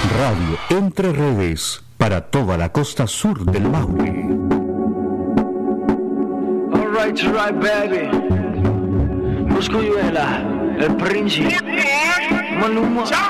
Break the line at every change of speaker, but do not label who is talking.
Radio Entre Redes para toda la costa sur del Maule.
All right, baby. Busco Yuela, el príncipe. Maluma.